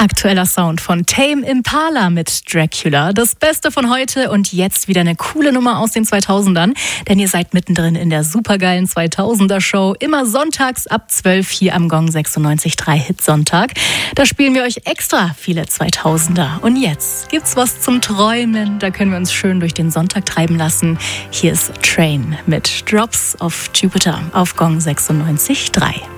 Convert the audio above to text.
Aktueller Sound von Tame Impala mit Dracula. Das Beste von heute und jetzt wieder eine coole Nummer aus den 2000ern. Denn ihr seid mittendrin in der supergeilen 2000er-Show. Immer sonntags ab 12 hier am Gong 96.3 Hitsonntag. Da spielen wir euch extra viele 2000er. Und jetzt gibt's was zum Träumen. Da können wir uns schön durch den Sonntag treiben lassen. Hier ist Train mit Drops of Jupiter auf Gong 96.3.